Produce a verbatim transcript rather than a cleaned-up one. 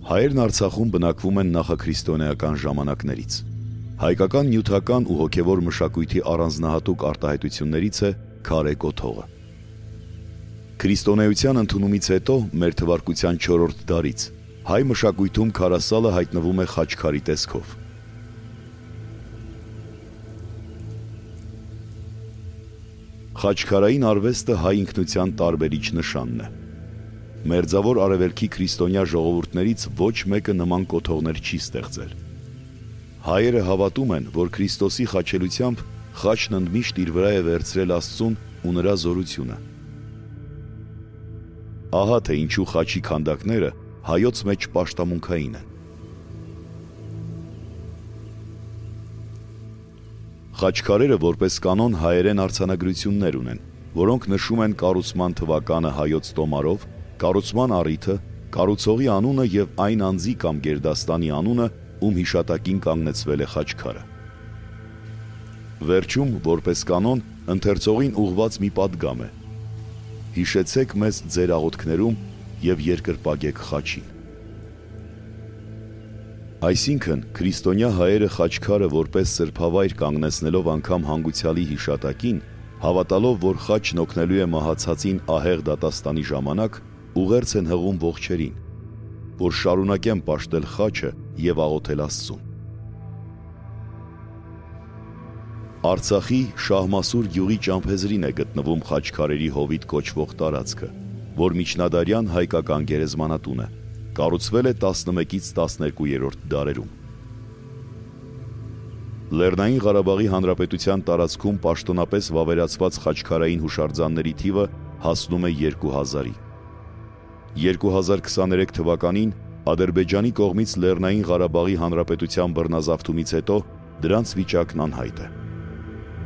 Հայերն Արցախում բնակվում են նախաքրիստոնեական ժամանակներից։ Հայկական նյութական ու հոգևոր մշակույթի առանձնահատուկ արտահայտություններից է քարե կոթողը։ Քրիստոնեության ընդունումից հետո մեր թվարկության չորրորդ դարից հայ մշակույթում քարասալը հայտնվում է խաչքարի տեսքով։ Խաչքարային արվեստը հայ ինքնության տարբերիչ նշանն է։ Մերձավոր արևելքի քրիստոնյա ժողովուրդներից ոչ մեկը նման կոթողներ չի ստեղծել։ Հայերը հավատում են, որ Քրիստոսի խաչելությամբ խաչն ընդմիշտ իր վրա է վերցրել Աստծուն ու նրա զորությունը։ Ահա թե ինչու խաչի քանդակները հայոց մեջ պաշտամունքային են։ Խաչքարերը որպես կանոն հայերեն արձանագրություններ ունեն, որոնք նշում են կառուցման թվականը հայոց տոմարով, կառուցման առիթը, կառուցողի անունը և այն անձի կամ գերդաստանի անունը, ում հիշատակին կանգնեցվել է խաչքարը։ Վերջում, որպես կանոն, ընթերցողին ուղղված մի պատգամ է. հիշեցեք մեզ ձեր աղոթքներում և երկրպագեք խաչին։ Այսինքն, քրիստոնյա հայերը խաչքարը որպես սրբավայր կանգնեցնելով անգամ հանգուցյալի հիշատակին, հավատալով, որ խաչն օգնելու է մահացածին ահեղ դատաստանի ժամանակ, ուղերձ են հղում ողջերին, որ շարունակեն պաշտել խաչը և աղոթել Աստծուն։ Արցախի Շահմասուր գյուղի ճամփեզրին է գտնվում խաչքարերի հովիտ կոչվող տարածքը, որ միջնադարյան հայկական գերեզմանատուն է, կառուցվել է տասնմեկից տասներկուերորդ դարերում։ Լեռնային Ղարաբաղի Հանրապետության տարածքում պաշտոնապես վավերացված խաչքարային հուշարձանների թիվը հասնում է երկու հազարի։ երկու հազար քսաներեք թվականին Ադրբեջանի կողմից Լեռնային Ղարաբաղի Հանրապետության բռնազավթումից հետո դրանց վիճակն անհայտ է։